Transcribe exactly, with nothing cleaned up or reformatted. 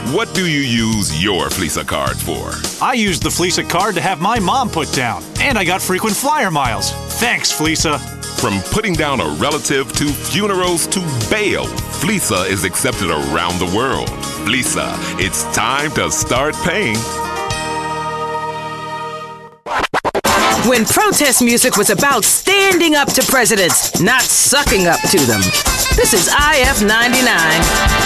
What do you use your Fleesa card for? I used the Fleesa card to have my mom put down, and I got frequent flyer miles. Thanks, Fleesa. From putting down a relative to funerals to bail, Fleesa is accepted around the world. Fleesa, it's time to start paying. When protest music was about standing up to presidents, not sucking up to them. This is I F ninety-nine.